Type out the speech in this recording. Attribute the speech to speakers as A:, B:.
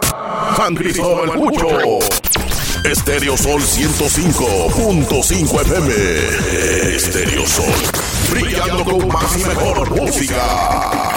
A: San Cristóbal Mucho. Estéreo Sol 105.5 FM. Estéreo Sol. Brillando con más y mejor música.